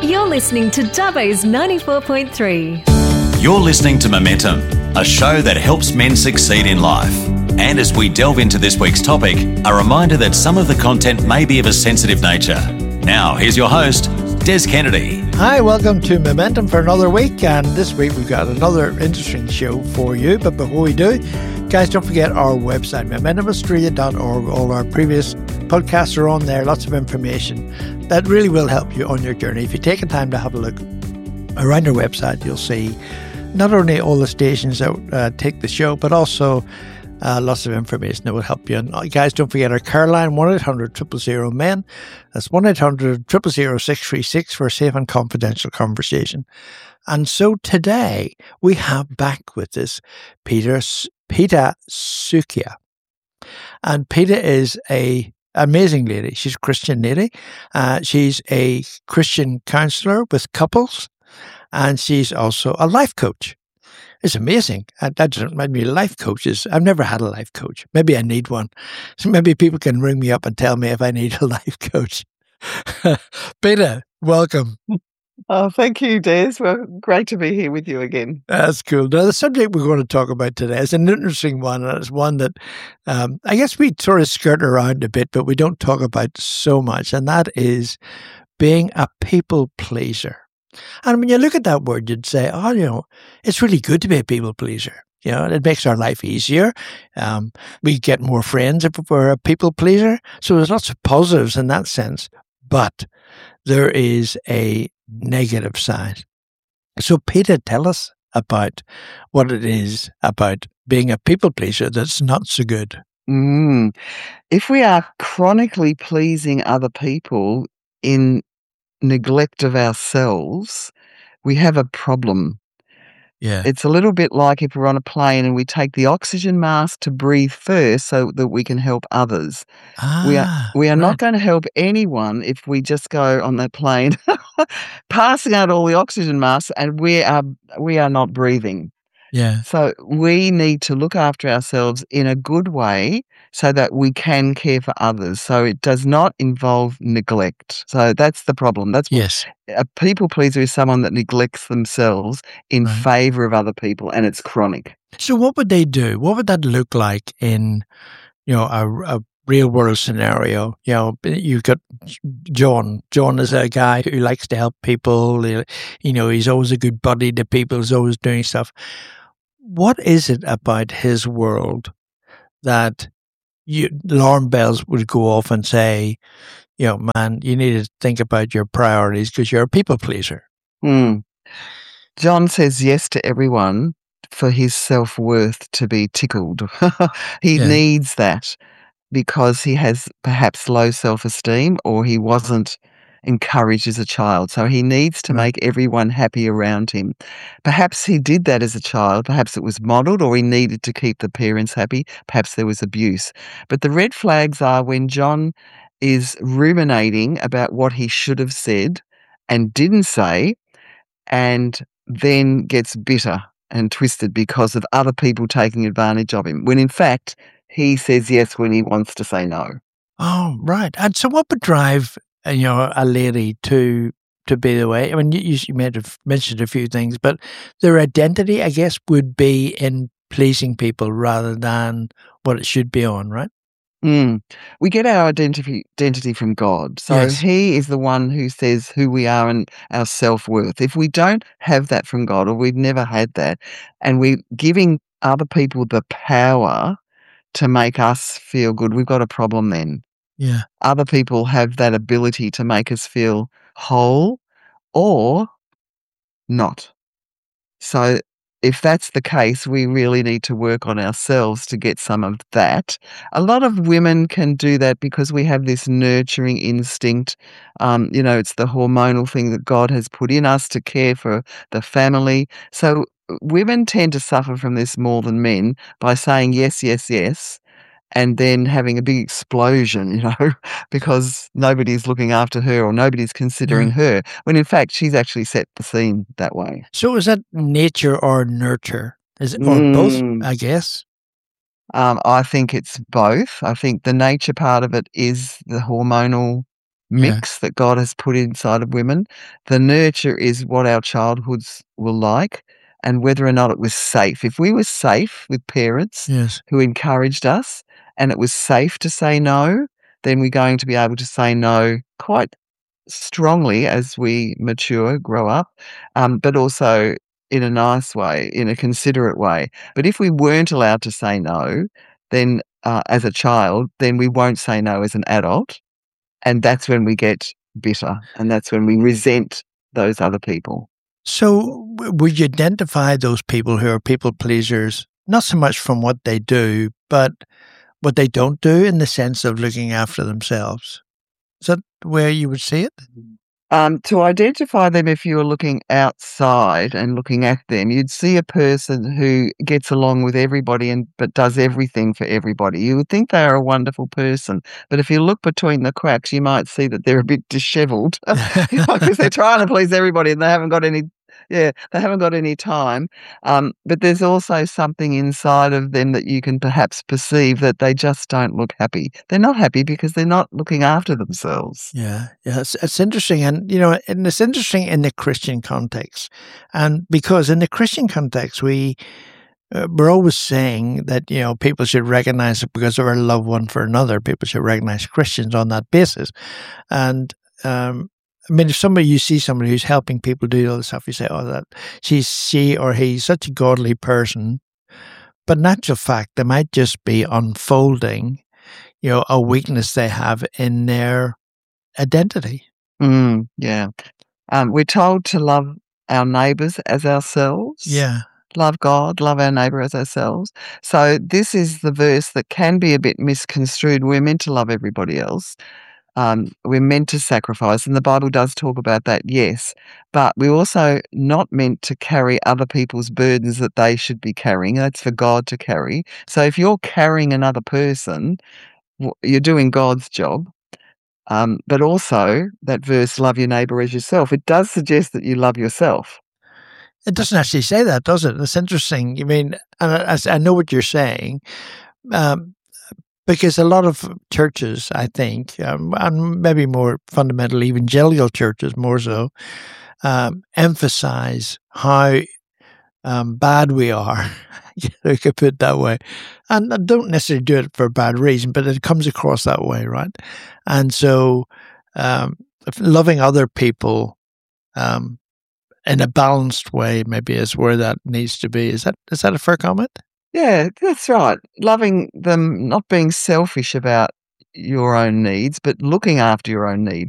You're listening to Dubbo's 94.3. You're listening to Momentum, a show that helps men succeed in life. And as we delve into this week's topic, a reminder that some of the content may be of a sensitive nature. Now, here's your host, Des Kennedy. Hi, welcome to Momentum for another week. And this week we've got another interesting show for you. But before we do, guys, don't forget our website, momentumaustralia.org. All our previous podcasts are on there. Lots of information that really will help you on your journey. If you take the time to have a look around our website, you'll see not only all the stations that take the show, but also lots of information that will help you. And guys, don't forget our care line, 1-800-000-MEN. That's 1-800-000-636 for a safe and confidential conversation. And so today we have back with us Peta Sukia. And Peta is a amazing lady. She's a Christian lady. She's a Christian counselor with couples, and she's also a life coach. It's amazing. That doesn't remind me of life coaches. I've never had a life coach. Maybe I need one. So maybe people can ring me up and tell me if I need a life coach. Peta, welcome. Oh, thank you, Des. Well, great to be here with you again. That's cool. Now, the subject we're going to talk about today is an interesting one, and it's one that I guess we sort of skirt around a bit, but we don't talk about so much, and that is being a people pleaser. And when you look at that word, you'd say, it's really good to be a people pleaser. It makes our life easier. We get more friends if we're a people pleaser. So there's lots of positives in that sense, but there is a negative side. So Peta, tell us about what it is about being a people pleaser that's not so good. If we are chronically pleasing other people in neglect of ourselves, we have a problem. Yeah. It's a little bit like if we're on a plane and we take the oxygen mask to breathe first so that we can help others. We are not going to help anyone if we just go on that plane passing out all the oxygen masks and we are not breathing. Yeah. So we need to look after ourselves in a good way so that we can care for others. So it does not involve neglect. So that's the problem. Yes. A people pleaser is someone that neglects themselves in favor of other people, and it's chronic. So what would they do? What would that look like in, a real world scenario? You've got John. John is a guy who likes to help people. He's always a good buddy to people. He's always doing stuff. What is it about his world that alarm bells would go off and say, man, you need to think about your priorities because you're a people pleaser? John says yes to everyone for his self-worth to be tickled. He needs that because he has perhaps low self-esteem or he wasn't encouraged as a child. So he needs to make everyone happy around him. Perhaps he did that as a child. Perhaps it was modelled, or he needed to keep the parents happy. Perhaps there was abuse. But the red flags are when John is ruminating about what he should have said and didn't say, and then gets bitter and twisted because of other people taking advantage of him, when in fact he says yes when he wants to say no. Oh, right. And so what would drive a lady to be the way? I mean, you may have mentioned a few things, but their identity, I guess, would be in pleasing people rather than what it should be on, right? We get our identity from God. So He is the one who says who we are and our self-worth. If we don't have that from God, or we've never had that, and we're giving other people the power to make us feel good, we've got a problem then. Yeah. Other people have that ability to make us feel whole or not. So if that's the case, we really need to work on ourselves to get some of that. A lot of women can do that because we have this nurturing instinct. It's the hormonal thing that God has put in us to care for the family. So women tend to suffer from this more than men by saying yes, yes, yes, and then having a big explosion, because nobody's looking after her or nobody's considering her, when in fact she's actually set the scene that way. So is that nature or nurture? Is it or both, I guess? I think it's both. I think the nature part of it is the hormonal mix that God has put inside of women. The nurture is what our childhoods were like and whether or not it was safe. If we were safe with parents who encouraged us and it was safe to say no, then we're going to be able to say no quite strongly as we mature, grow up, but also in a nice way, in a considerate way. But if we weren't allowed to say no, then as a child, then we won't say no as an adult. And that's when we get bitter and that's when we resent those other people. So would you identify those people who are people pleasers, not so much from what they do, but what they don't do in the sense of looking after themselves? Is that where you would see it? To identify them, if you were looking outside and looking at them, you'd see a person who gets along with everybody but does everything for everybody. You would think they're a wonderful person, but if you look between the cracks, you might see that they're a bit dishevelled because they're trying to please everybody and they haven't got any time. But there's also something inside of them that you can perhaps perceive that they just don't look happy. They're not happy because they're not looking after themselves. Yeah, it's interesting. And, and it's interesting in the Christian context. And because in the Christian context, we're always saying that, people should recognize it because of our love one for another. People should recognize Christians on that basis. And, if you see somebody who's helping people do all this stuff, you say, oh, that she or he's such a godly person. But in actual fact, they might just be unfolding, a weakness they have in their identity. Yeah. We're told to love our neighbours as ourselves. Yeah. Love God, love our neighbour as ourselves. So this is the verse that can be a bit misconstrued. We're meant to love everybody else. We're meant to sacrifice, and the Bible does talk about that, yes. But we're also not meant to carry other people's burdens that they should be carrying. That's for God to carry. So if you're carrying another person, you're doing God's job. But also, that verse, love your neighbour as yourself, it does suggest that you love yourself. It doesn't actually say that, does it? It's interesting. And I know what you're saying. Because a lot of churches, I think, and maybe more fundamental evangelical churches more so, emphasize how bad we are. You could put it that way. And I don't necessarily do it for a bad reason, but it comes across that way, right? And so loving other people in a balanced way maybe is where that needs to be. Is that a fair comment? Yeah, that's right. Loving them, not being selfish about your own needs, but looking after your own needs.